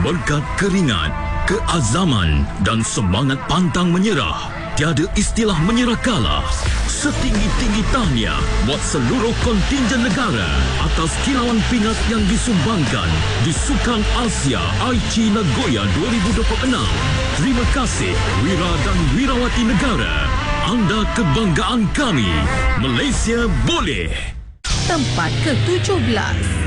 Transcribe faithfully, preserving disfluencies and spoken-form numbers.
Berkat keringat, keazaman dan semangat pantang menyerah, tiada istilah menyerah kalah. Setinggi-tinggi tahniah buat seluruh kontingen negara atas kilauan pingat yang disumbangkan di Sukan Asia Aichi Nagoya dua ribu dua puluh enam. Terima kasih Wira dan Wirawati negara. Anda kebanggaan kami. Malaysia boleh. Tempat ke tujuh belas.